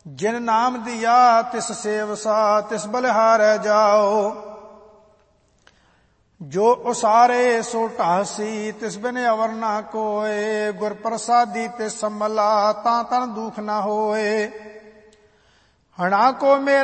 ਜਿਨ ਨਾਮ ਦਿਆ ਤਿਸ ਸੇਵਸਾ, ਤਿਸ ਬਲਿਹਾਰੈ ਜਾਓ। ਜੋ ਉਸਾਰੇ ਸੋ ਢਾਸੀ, ਤਿਸ ਬਿਨ ਅਵਰ ਨਾ ਕੋਏ। ਗੁਰ ਪ੍ਰਸਾਦੀ ਤਿਸ ਸੰਮਲਾ, ਤਾਂ ਤਨ ਦੁਖ ਨਾ ਹੋਏ। ਹਣਾ ਕੋ ਮੇਰਾ